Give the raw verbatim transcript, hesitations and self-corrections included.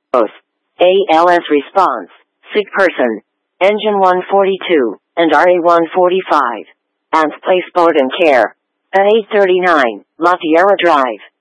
Both. A L S response. Sick person. Engine one forty-two, and R A one forty-five. And place board and care. At eight thirty-nine, La Tierra Drive.